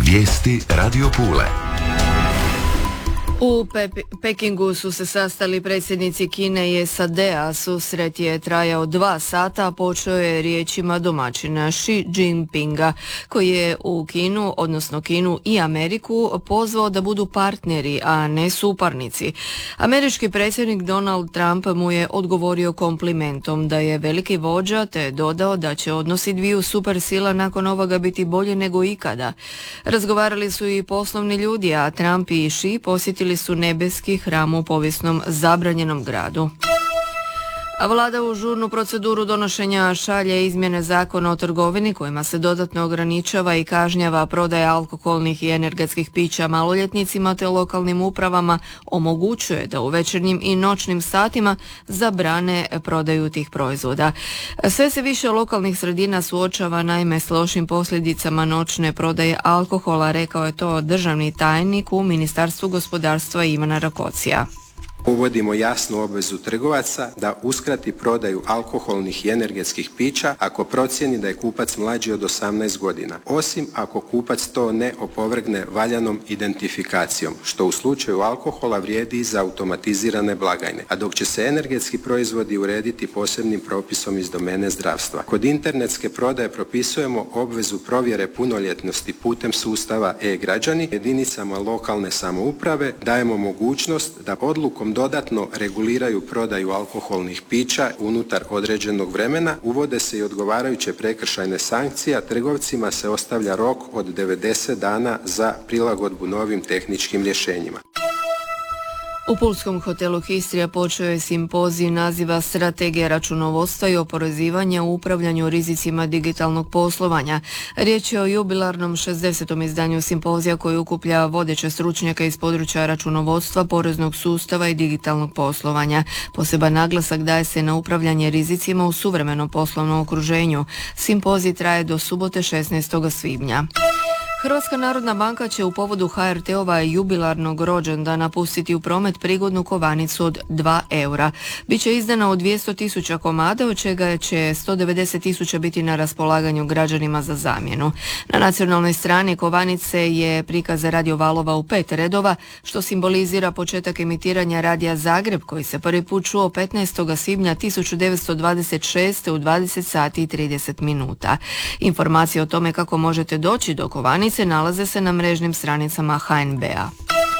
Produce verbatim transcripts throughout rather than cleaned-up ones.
Vijesti Radio Pule. U Pe- Pekingu su se sastali predsjednici Kine i S A D-a. Susret je trajao dva sata, a počeo je riječima domaćina Xi Jinpinga, koji je u Kinu, odnosno Kinu i Ameriku, pozvao da budu partneri, a ne suparnici. Američki predsjednik Donald Trump mu je odgovorio komplimentom da je veliki vođa, te dodao da će odnosi dviju supersila nakon ovoga biti bolje nego ikada. Razgovarali su i poslovni ljudi, a Trump i Xi posjetili su nebeski hram u povijesnom zabranjenom gradu. A vlada u žurnu proceduru donošenja šalje izmjene zakona o trgovini kojima se dodatno ograničava i kažnjava prodaja alkoholnih i energetskih pića maloljetnicima, te lokalnim upravama omogućuje da u večernjim i noćnim satima zabrane prodaju tih proizvoda. Sve se više lokalnih sredina suočava naime s lošim posljedicama noćne prodaje alkohola, rekao je to državni tajnik u Ministarstvu gospodarstva Ivana Rakocija. Uvodimo jasnu obvezu trgovaca da uskrati prodaju alkoholnih i energetskih pića ako procijeni da je kupac mlađi od osamnaest godina, osim ako kupac to ne opovrgne valjanom identifikacijom, što u slučaju alkohola vrijedi i za automatizirane blagajne, a dok će se energetski proizvodi urediti posebnim propisom iz domene zdravstva. Kod internetske prodaje propisujemo obvezu provjere punoljetnosti putem sustava e-građani. Jedinicama lokalne samouprave dajemo mogućnost da odlukom dodatno reguliraju prodaju alkoholnih pića unutar određenog vremena, uvode se i odgovarajuće prekršajne sankcije, a trgovcima se ostavlja rok od devedeset dana za prilagodbu novim tehničkim rješenjima. U pulskom hotelu Histrija počeo je simpozij naziva Strategija računovodstva i oporezivanja u upravljanju rizicima digitalnog poslovanja. Riječ je o jubilarnom šezdesetom izdanju simpozija koji okuplja vodeće stručnjaka iz područja računovodstva, poreznog sustava i digitalnog poslovanja. Poseban naglasak daje se na upravljanje rizicima u suvremenom poslovnom okruženju. Simpozij traje do subote šesnaestog svibnja. Hrvatska narodna banka će u povodu H R T-ova jubilarnog rođendana pustiti u promet prigodnu kovanicu od dva eura. Biće izdana od dvjesto tisuća komada, od čega će sto devedeset tisuća biti na raspolaganju građanima za zamjenu. Na nacionalnoj strani kovanice je prikaz radio valova u pet redova, što simbolizira početak emitiranja radija Zagreb, koji se prvi put čuo petnaestog svibnja tisuću devetsto dvadeset šeste u dvadeset sati i trideset minuta. Informacije o tome kako možete doći do kovanice nalaze se na mrežnim stranicama H N B-a.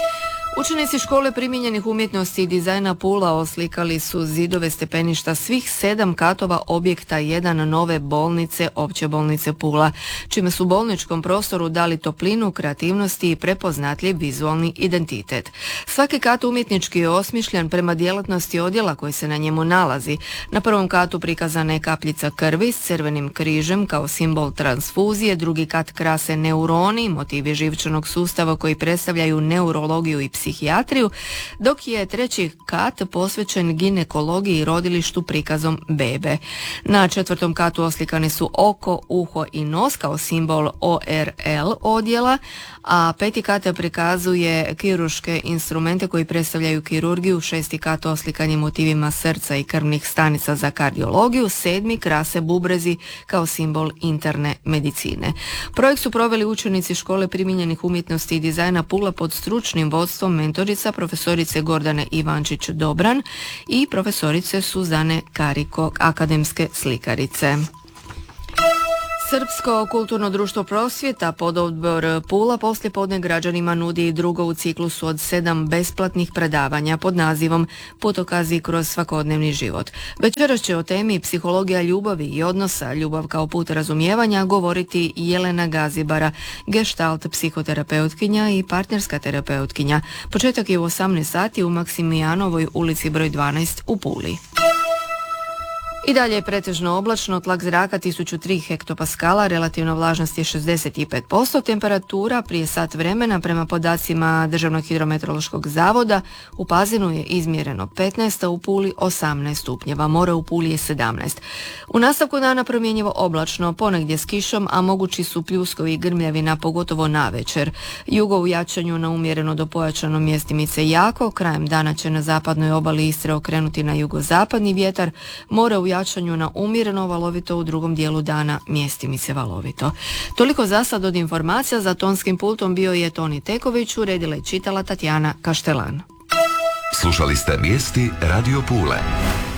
Učenici škole primijenjenih umjetnosti i dizajna Pula oslikali su zidove stepeništa svih sedam katova objekta jedan nove bolnice, Opće bolnice Pula, čime su bolničkom prostoru dali toplinu, kreativnosti i prepoznatljiv vizualni identitet. Svaki kat umjetnički je osmišljen prema djelatnosti odjela koji se na njemu nalazi. Na prvom katu prikazana je kapljica krvi s crvenim križem kao simbol transfuzije, drugi kat krase neuroni, motivi živčanog sustava koji predstavljaju neurologiju i psihijatriju, dok je treći kat posvećen ginekologiji i rodilištu prikazom bebe. Na četvrtom katu oslikane su oko, uho i nos kao simbol O R L odjela, a peti kat prikazuje kirurške instrumente koji predstavljaju kirurgiju, šesti kat oslikan je motivima srca i krvnih stanica za kardiologiju, sedmi krase bubrezi kao simbol interne medicine. Projekt su proveli učenici škole primijenjenih umjetnosti i dizajna Pula pod stručnim vodstvom mentorica profesorice Gordane Ivančić-Dobran i profesorice Suzane Kariko, akademske slikarice. Srpsko kulturno društvo Prosvjeta pododbor Pula poslijepodne građanima nudi drugo u ciklusu od sedam besplatnih predavanja pod nazivom Putokazi kroz svakodnevni život. Večeras će o temi psihologija ljubavi i odnosa, ljubav kao put razumijevanja, govoriti Jelena Gazibara, gestalt psihoterapeutkinja i partnerska terapeutkinja. Početak je u osamnaest sati u Maksimijanovoj ulici broj dvanaest u Puli. I dalje je pretežno oblačno, tlak zraka tisuću tri hektopaskala, relativna vlažnost je šezdeset pet posto, temperatura prije sat vremena prema podacima Državnog hidrometeorološkog zavoda u Pazinu je izmjereno petnaest, a u Puli osamnaest stupnjeva, more u Puli je sedamnaest. U nastavku dana promjenjivo oblačno, ponegdje s kišom, a mogući su pljuskovi i grmljavina, pogotovo navečer. Jugo u jačanju na umjereno do pojačano mjestimice jako, krajem dana će na zapadnoj obali Istre okrenuti na jugozapadni vjetar, more u jačanju na umjereno valovito, u drugom dijelu dana mjestimice valovito. Toliko za sad od informacija. Za tonskim pultom bio je Toni Teković, uredila i čitala Tatjana Kaštelan. Slušali ste vijesti Radio Pule.